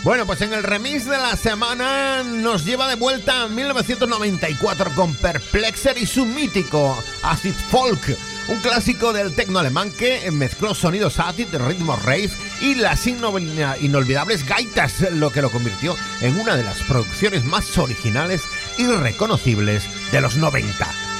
Bueno, pues en el remix de la semana nos lleva de vuelta a 1994 con Perplexer y su mítico Acid Folk, un clásico del techno alemán que mezcló sonidos acid, ritmos rave y las inolvidables gaitas, lo que lo convirtió en una de las producciones más originales y reconocibles de los 90.